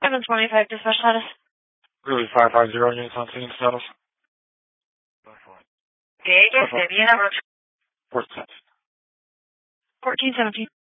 725 dispatch status. Really 550 units on scene status. Que bien approach. 1417. 1417.